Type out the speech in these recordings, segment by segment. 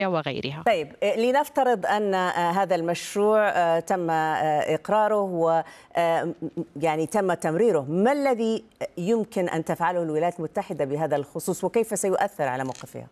وغيرها. طيب، لنفترض أن هذا المشروع تم إقراره و يعني تم تمريره، ما الذي يمكن أن تفعله الولايات المتحدة بهذا الخصوص وكيف سيؤثر على موقفها؟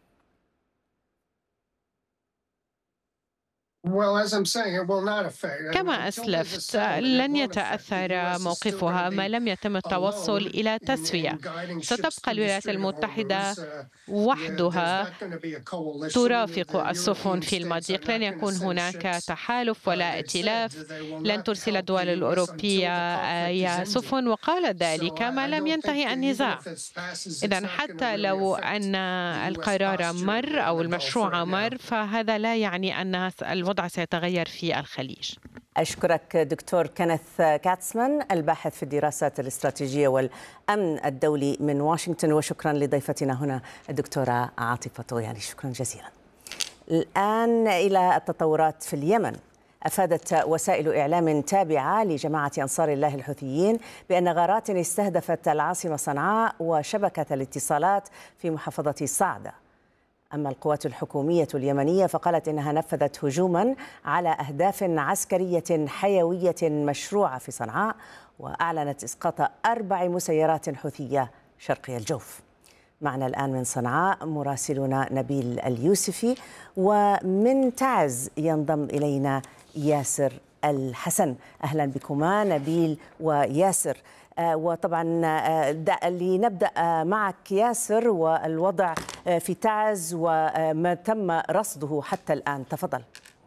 كما أسلفت، لن يتأثر موقفها ما لم يتم التوصل إلى تسوية. ستبقى الولايات المتحدة وحدها ترافق السفن في المضيق، لن يكون هناك تحالف ولا ائتلاف، لن ترسل الدول الأوروبية أي سفن، وقال ذلك ما لم ينتهي النزاع. إذن حتى لو أن القرار مر أو المشروع مر، فهذا لا يعني أن الوضع سيتغير في الخليج. أشكرك دكتور كينيث كاتسمان، الباحث في الدراسات الاستراتيجية والأمن الدولي من واشنطن، وشكرا لضيفتنا هنا الدكتورة عاطفة طوياني، شكرا جزيلا. الآن إلى التطورات في اليمن. أفادت وسائل إعلام تابعة لجماعة أنصار الله الحوثيين بأن غارات استهدفت العاصمة صنعاء وشبكة الاتصالات في محافظة صعدة. أما القوات الحكومية اليمنية فقالت إنها نفذت هجوما على أهداف عسكرية حيوية مشروعة في صنعاء، وأعلنت إسقاط 4 مسيرات حوثية شرقي الجوف. معنا الآن من صنعاء مراسلنا نبيل اليوسفي، ومن تعز ينضم إلينا ياسر الحسن. أهلا بكما نبيل وياسر. وطبعا لنبدأ معك ياسر، والوضع في تعز وما تم رصده حتى الآن، تفضل.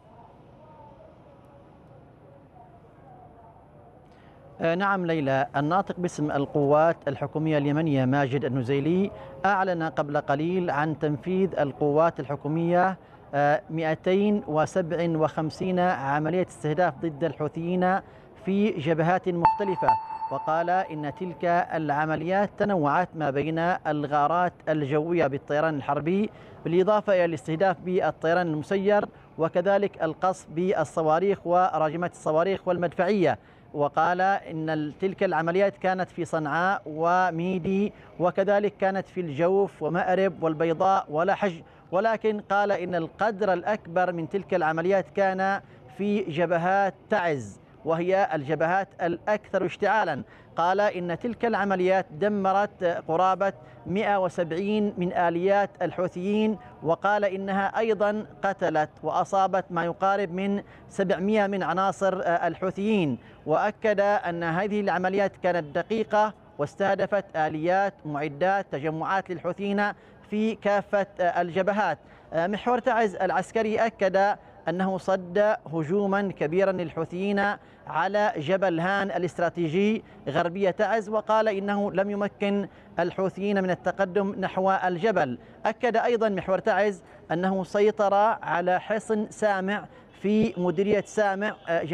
نعم ليلى، الناطق باسم القوات الحكومية اليمنية ماجد النزيلي أعلن قبل قليل عن تنفيذ القوات الحكومية 257 عملية استهداف ضد الحوثيين في جبهات مختلفة، وقال إن تلك العمليات تنوعت ما بين الغارات الجوية بالطيران الحربي بالإضافة إلى الاستهداف بالطيران المسير، وكذلك القصف بالصواريخ وراجمات الصواريخ والمدفعية. وقال إن تلك العمليات كانت في صنعاء وميدي، وكذلك كانت في الجوف ومأرب والبيضاء ولحج، ولكن قال إن القدر الأكبر من تلك العمليات كان في جبهات تعز، وهي الجبهات الأكثر اشتعالا. قال إن تلك العمليات دمرت قرابة 170 من آليات الحوثيين، وقال إنها أيضا قتلت وأصابت ما يقارب من 700 من عناصر الحوثيين. وأكد أن هذه العمليات كانت دقيقة واستهدفت آليات، معدات، تجمعات للحوثيين في كافة الجبهات. محور تعز العسكري أكد أنه صد هجوما كبيرا للحوثيين على جبل هان الاستراتيجي غربية تعز، وقال إنه لم يمكن الحوثيين من التقدم نحو الجبل. أكد أيضا محور تعز أنه سيطر على حصن سامع في مديرية سامع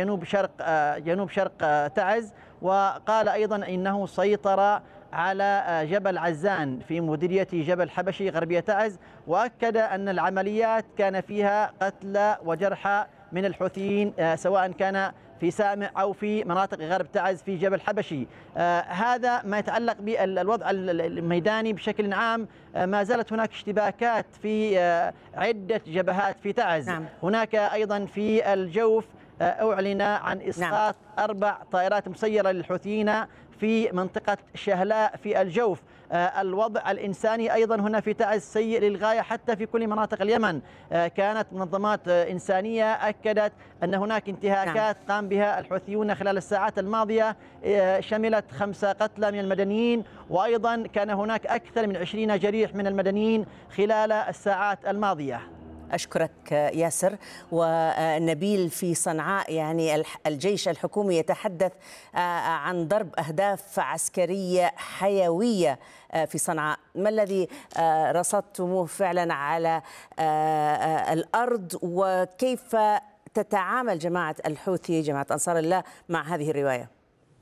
جنوب شرق تعز، وقال أيضا إنه سيطر على جبل عزان في مديرية جبل حبشي غربية تعز، وأكد أن العمليات كان فيها قتلى وجرحى من الحوثيين سواء كان في سامع أو في مناطق غرب تعز في جبل حبشي. هذا ما يتعلق بالوضع الميداني بشكل عام. ما زالت هناك اشتباكات في عدة جبهات في تعز. نعم. هناك أيضا في الجوف أعلن عن إسقاط 4 طائرات مسيرة للحوثيين في منطقة شهلاء في الجوف. الوضع الإنساني أيضا هنا في تعز سيء للغاية حتى في كل مناطق اليمن. كانت منظمات إنسانية أكدت أن هناك انتهاكات قام بها الحوثيون خلال الساعات الماضية شملت 5 قتلى من المدنيين، وأيضا كان هناك أكثر من 20 جريح من المدنيين خلال الساعات الماضية. أشكرك ياسر. ونبيل، في صنعاء يعني الجيش الحكومي يتحدث عن ضرب أهداف عسكرية حيوية في صنعاء، ما الذي رصدتموه فعلا على الأرض، وكيف تتعامل جماعة الحوثي جماعة أنصار الله مع هذه الرواية؟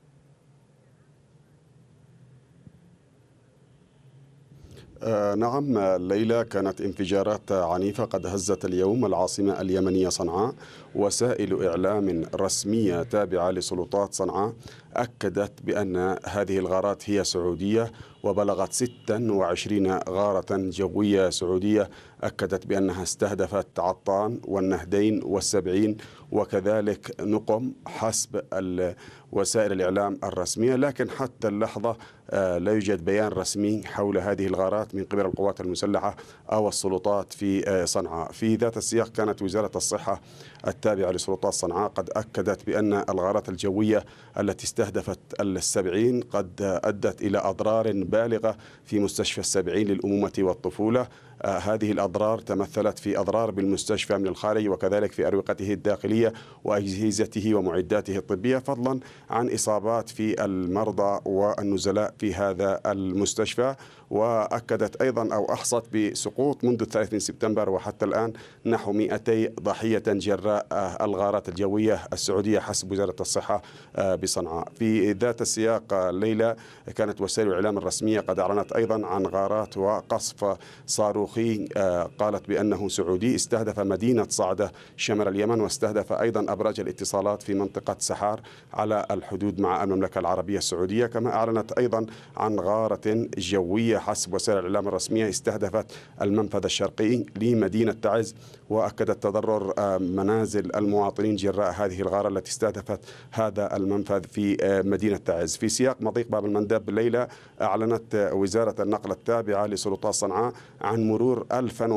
نعم ليلى، كانت انفجارات عنيفة قد هزت اليوم العاصمة اليمنية صنعاء. وسائل إعلام رسمية تابعة لسلطات صنعاء أكدت بأن هذه الغارات هي سعودية، وبلغت 26 غارة جوية سعودية أكدت بأنها استهدفت عطان والنهدين والسبعين وكذلك نقم حسب وسائل الإعلام الرسمية، لكن حتى اللحظة لا يوجد بيان رسمي حول هذه الغارات من قبل القوات المسلحة أو السلطات في صنعاء. في ذات السياق كانت وزارة الصحة التابعة لسلطات صنعاء قد أكدت بأن الغارات الجوية التي استهدفت السبعين قد أدت إلى أضرار بالغة في مستشفى السبعين للأمومة والطفولة. هذه الأضرار تمثلت في أضرار بالمستشفى من الخارج وكذلك في أروقته الداخلية وأجهزته ومعداته الطبية، فضلا عن إصابات في المرضى والنزلاء في هذا المستشفى. وأكدت أيضا أو أحصت بسقوط منذ 30 سبتمبر وحتى الآن نحو 200 ضحية جراء الغارات الجوية السعودية حسب وزارة الصحة بصنعاء. في ذات السياق ليلى كانت وسائل الإعلام الرسمية قد أعلنت أيضا عن غارات وقصف صاروخي قالت بأنه سعودي استهدف مدينة صعدة شمال اليمن، واستهدف أيضا أبراج الاتصالات في منطقة سحار على الحدود مع المملكة العربية السعودية. كما أعلنت أيضا عن غارة جوية حسب وسائل الإعلام الرسمية استهدفت المنفذ الشرقي لمدينة تعز، وأكدت تضرر منازل المواطنين جراء هذه الغارة التي استهدفت هذا المنفذ في مدينة تعز. في سياق مضيق باب المندب ليلى أعلنت وزارة النقل التابعة لسلطات صنعاء عن مرور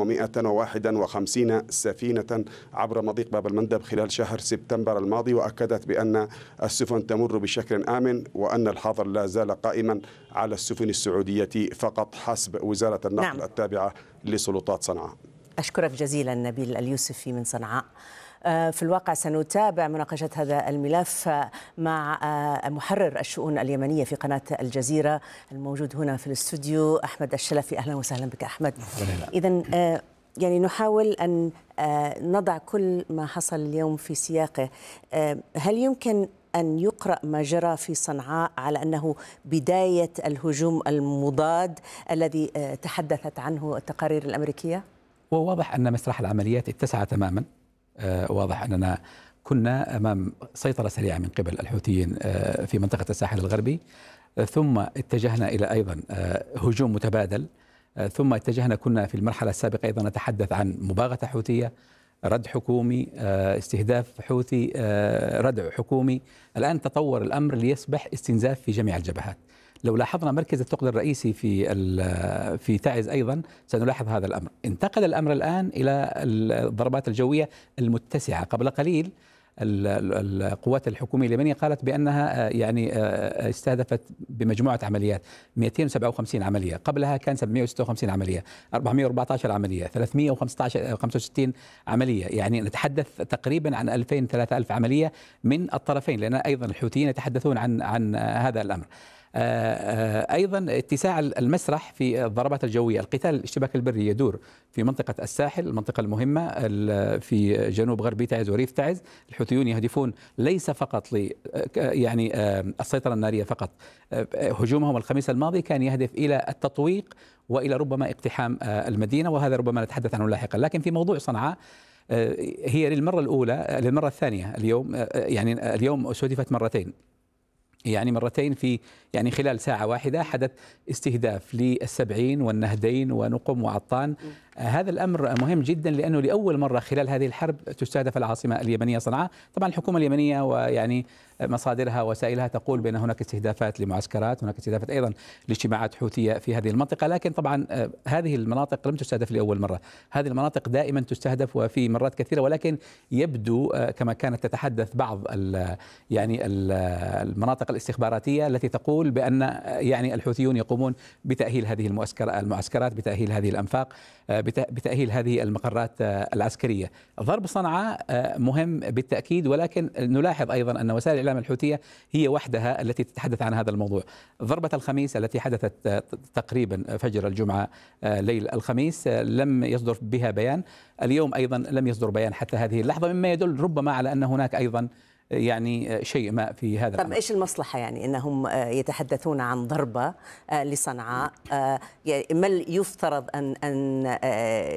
1151 سفينة عبر مضيق باب المندب خلال شهر سبتمبر الماضي، وأكدت بأن السفن تمر بشكل آمن وأن الحظر لا زال قائما على السفن السعودية فقط حسب وزارة النقل التابعة لسلطات صنعاء. أشكرك جزيلا نبيل اليوسفي من صنعاء. في الواقع سنتابع مناقشة هذا الملف مع محرر الشؤون اليمنية في قناة الجزيرة الموجود هنا في الاستوديو أحمد الشلفي. أهلا وسهلا بك أحمد. إذن يعني نحاول أن نضع كل ما حصل اليوم في سياقه. هل يمكن أن يقرأ ما جرى في صنعاء على أنه بداية الهجوم المضاد الذي تحدثت عنه التقارير الأمريكية؟ وواضح أن مسرح العمليات اتسع تماما. واضح أننا كنا أمام سيطرة سريعة من قبل الحوثيين في منطقة الساحل الغربي، ثم اتجهنا إلى أيضا هجوم متبادل، ثم اتجهنا كنا في المرحلة السابقة أيضا نتحدث عن مباغتة حوثية، رد حكومي، استهداف حوثي، ردع حكومي. الآن تطور الأمر ليصبح استنزاف في جميع الجبهات. لو لاحظنا مركز الثقل الرئيسي في تعز أيضا سنلاحظ هذا الأمر. انتقل الأمر الآن إلى الضربات الجوية المتسعة. قبل قليل القوات الحكومية اليمنية قالت بأنها يعني استهدفت بمجموعة عمليات 257 عملية، قبلها كان 756 عملية، 414 عملية، 365 عملية، يعني نتحدث تقريبا عن 2000-3000 عملية من الطرفين، لأن أيضا الحوثيين يتحدثون عن هذا الأمر. أيضا اتساع المسرح في الضربات الجوية. القتال الاشتباك البري يدور في منطقة الساحل، المنطقة المهمة في جنوب غربي تعز وريف تعز. الحوثيون يهدفون ليس فقط يعني السيطرة النارية فقط. هجومهم الخميس الماضي كان يهدف إلى التطويق وإلى ربما اقتحام المدينة، وهذا ربما نتحدث عنه لاحقا. لكن في موضوع صنعاء، هي للمرة الثانية اليوم، يعني اليوم استهدفت مرتين، يعني مرتين في يعني خلال ساعة واحدة حدث استهداف للسبعين والنهدين ونقم وعطان. هذا الأمر مهم جدا لأنه لأول مرة خلال هذه الحرب تستهدف العاصمة اليمنية صنعاء. طبعا الحكومة اليمنية ويعني مصادرها وسائلها تقول بأن هناك استهدافات لمعسكرات، هناك استهدافات أيضا لاجتماعات حوثية في هذه المنطقة، لكن طبعا هذه المناطق لم تستهدف لأول مرة. هذه المناطق دائما تستهدف وفي مرات كثيرة، ولكن يبدو كما كانت تتحدث بعض يعني المناطق الاستخباراتية التي تقول بأن يعني الحوثيون يقومون بتأهيل هذه المعسكرات، بتأهيل هذه الأنفاق، بتأهيل هذه المقرات العسكرية. ضرب صنعاء مهم بالتأكيد، ولكن نلاحظ أيضا أن وسائل الإعلام الحوثية هي وحدها التي تتحدث عن هذا الموضوع. ضربة الخميس التي حدثت تقريبا فجر الجمعة ليل الخميس لم يصدر بها بيان، اليوم أيضا لم يصدر بيان حتى هذه اللحظة، مما يدل ربما على أن هناك أيضا يعني شيء ما في هذا. طب إيش المصلحة يعني أنهم يتحدثون عن ضربة لصنعاء؟ ما يفترض أن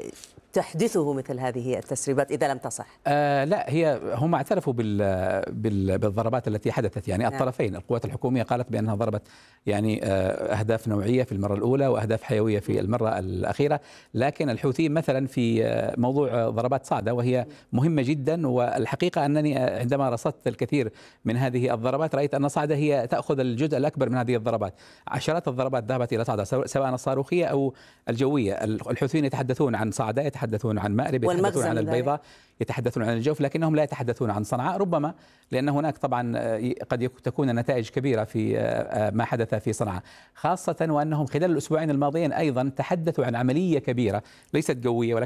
تحدثه مثل هذه التسريبات إذا لم تصح؟ لا، هم اعترفوا بالضربات التي حدثت، يعني الطرفين. القوات الحكومية قالت بأنها ضربت يعني أهداف نوعية في المرة الأولى وأهداف حيوية في المرة الأخيرة، لكن الحوثيين مثلا في موضوع ضربات صعدة وهي مهمة جدا. والحقيقة أنني عندما رصدت الكثير من هذه الضربات رأيت أن صعدة هي تأخذ الجزء الأكبر من هذه الضربات. عشرات الضربات ذهبت إلى صعدة سواء الصاروخية أو الجوية. الحوثيين يتحدثون عن صعدة، يتحدثون عن مأرب، يتحدثون عن البيضاء، يتحدثون عن الجوف، لكنهم لا يتحدثون عن صنعاء، ربما لأن هناك طبعا قد تكون نتائج كبيرة في ما حدث في صنعاء، خاصة وأنهم خلال الأسبوعين الماضيين أيضا تحدثوا عن عملية كبيرة ليست جوية